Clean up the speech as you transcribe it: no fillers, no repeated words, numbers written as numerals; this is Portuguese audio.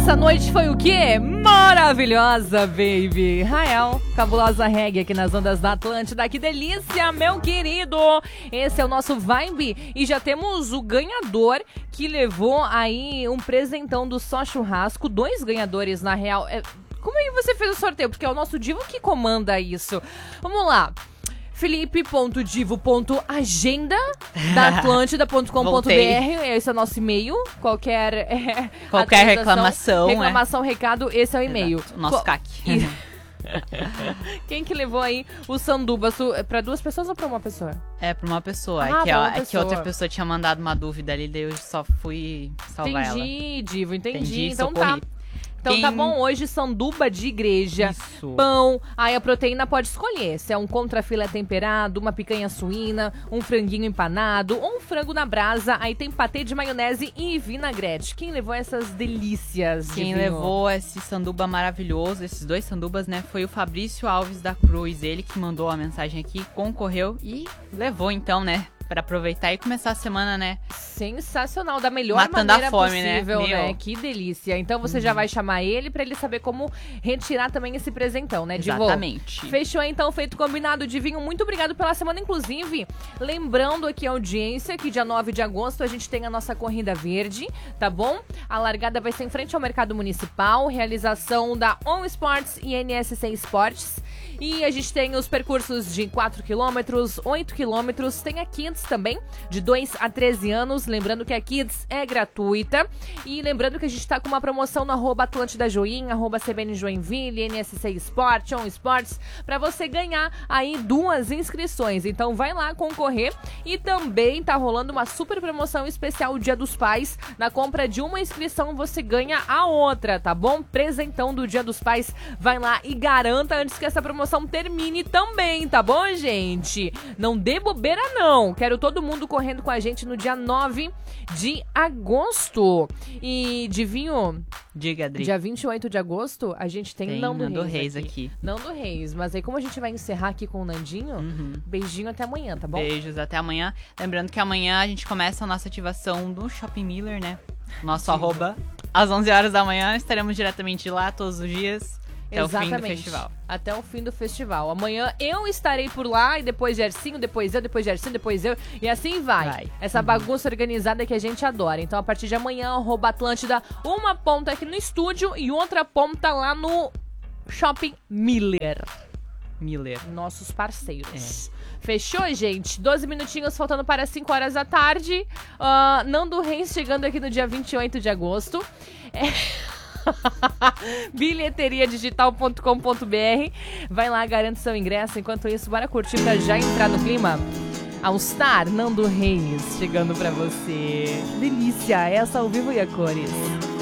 Essa noite foi o quê? Maravilhosa, baby! Rael, cabulosa reggae aqui nas ondas da Atlântida. Que delícia, meu querido! Esse é o nosso Vibe e já temos o ganhador que levou aí um presentão do Só Churrasco. 2 ganhadores, na real. Como é que você fez o sorteio? Porque é o nosso Divo que comanda isso. Vamos lá. Felipe.divo.agenda da Atlântida.com.br. Esse é o nosso e-mail. Qualquer reclamação, recado, esse é o e-mail. Exato. O nosso CAC. Quem que levou aí o sanduba? Pra 2 pessoas ou pra uma pessoa? É, pra uma pessoa. É que outra pessoa tinha mandado uma dúvida ali, daí eu só fui salvar ela. Entendi, Divo, entendi. Então socorri. tá. Então tá bom, hoje sanduba de igreja, Isso. pão, aí a proteína pode escolher, se é um contrafilé temperado, uma picanha suína, um franguinho empanado ou um frango na brasa, aí tem patê de maionese e vinagrete. Quem levou essas delícias? Quem Divinho? levou esse sanduba maravilhoso, esses 2 sandubas, né, foi o Fabrício Alves da Cruz, ele que mandou a mensagem aqui, concorreu e levou então, né, pra aproveitar e começar a semana, né? Sensacional, da melhor Matando maneira a fome, possível, né? né? Que delícia. Então você já vai chamar ele pra ele saber como retirar também esse presentão, né, Divo? Exatamente. Fechou então, feito combinado, Divinho. Muito obrigado pela semana, inclusive. Lembrando aqui a audiência que dia 9 de agosto a gente tem a nossa Corrida Verde, tá bom? A largada vai ser em frente ao Mercado Municipal, realização da On Sports e NSC Esportes. E a gente tem os percursos de 4 km, 8 km, tem a Kids também, de 2 a 13 anos. Lembrando que a Kids é gratuita. E lembrando que a gente tá com uma promoção no @Atlântida Join, @CBN Joinville, NSC Sport, On Sports, pra você ganhar aí 2 inscrições. Então vai lá concorrer. E também tá rolando uma super promoção especial Dia dos Pais. Na compra de uma inscrição você ganha a outra, tá bom? Presentão do Dia dos Pais. Vai lá e garanta antes que essa promoção termine também, tá bom, gente? Não dê bobeira, não. Quero todo mundo correndo com a gente no dia 9 de agosto. E, Divinho... Diga, Adri. Dia 28 de agosto, a gente tem Nando Reis aqui. Nando Reis. Mas aí, como a gente vai encerrar aqui com o Nandinho, beijinho até amanhã, tá bom? Beijos, até amanhã. Lembrando que amanhã a gente começa a nossa ativação do Shopping Miller, né? Nosso @ às 11 horas da manhã. Estaremos diretamente lá todos os dias. Até o fim do festival. Até o fim do festival. Amanhã eu estarei por lá e depois Gercinho, depois eu, depois Gercinho, depois eu. E assim vai. Essa bagunça organizada que a gente adora. Então, a partir de amanhã, @Atlântida, uma ponta aqui no estúdio e outra ponta lá no Shopping Miller. Nossos parceiros. Fechou, gente? 12 minutinhos faltando para 5 horas da tarde. Nando Reis chegando aqui no dia 28 de agosto. bilheteriadigital.com.br. Vai lá, garante seu ingresso. Enquanto isso, bora curtir pra já entrar no clima. All Star, Nando Reis chegando pra você. Delícia, essa ao vivo e a cores.